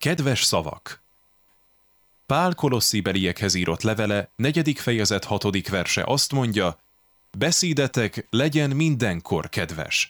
Kedves szavak! Pál kolosszibeliekhez írott levele, 4. fejezet 6. verse azt mondja, beszédetek legyen mindenkor kedves.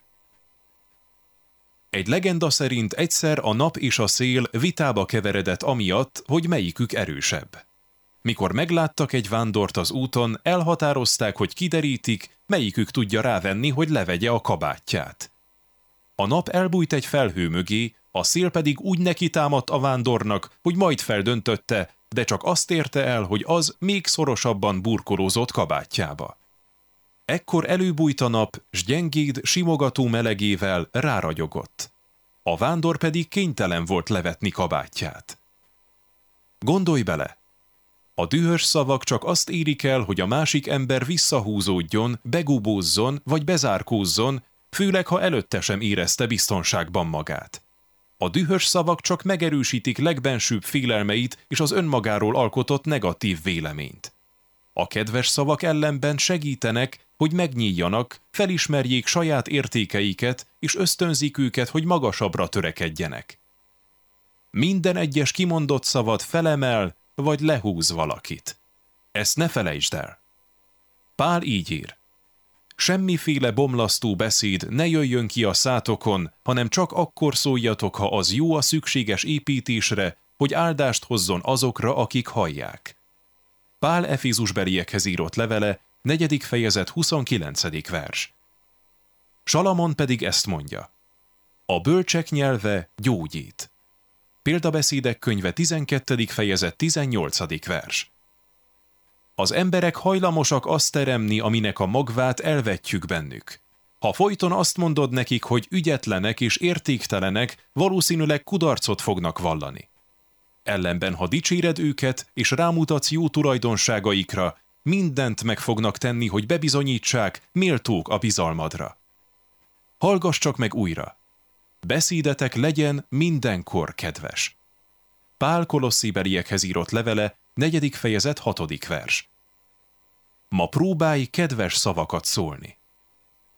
Egy legenda szerint egyszer a nap és a szél vitába keveredett amiatt, hogy melyikük erősebb. Mikor megláttak egy vándort az úton, elhatározták, hogy kiderítik, melyikük tudja rávenni, hogy levegye a kabátját. A nap elbújt egy felhő mögé, a szél pedig úgy nekitámadt a vándornak, hogy majd feldöntötte, de csak azt érte el, hogy az még szorosabban burkolózott kabátjába. Ekkor előbújt a nap, s gyengéd, simogató melegével ráragyogott. A vándor pedig kénytelen volt levetni kabátját. Gondolj bele! A dühös szavak csak azt érik el, hogy a másik ember visszahúzódjon, begubózzon vagy bezárkózzon, főleg ha előtte sem érezte biztonságban magát. A dühös szavak csak megerősítik legbensőbb félelmeit és az önmagáról alkotott negatív véleményt. A kedves szavak ellenben segítenek, hogy megnyíljanak, felismerjék saját értékeiket és ösztönzik őket, hogy magasabbra törekedjenek. Minden egyes kimondott szavad felemel vagy lehúz valakit. Ezt ne felejtsd el. Pál így ír. Semmiféle bomlasztó beszéd ne jöjjön ki a szátokon, hanem csak akkor szóljatok, ha az jó a szükséges építésre, hogy áldást hozzon azokra, akik hallják. Pál Efézusbeliekhez írott levele, 4. fejezet 29. vers. Salamon pedig ezt mondja. A bölcsek nyelve gyógyít. Példabeszédek könyve 12. fejezet 18. vers. Az emberek hajlamosak azt teremni, aminek a magvát elvetjük bennük. Ha folyton azt mondod nekik, hogy ügyetlenek és értéktelenek, valószínűleg kudarcot fognak vallani. Ellenben, ha dicséred őket és rámutatsz jó tulajdonságaikra, mindent meg fognak tenni, hogy bebizonyítsák, méltók a bizalmadra. Hallgass csak meg újra. Beszédetek legyen mindenkor kedves. Pál kolosszibeliekhez írott levele, 4. fejezet 6. vers. Ma próbálj kedves szavakat szólni.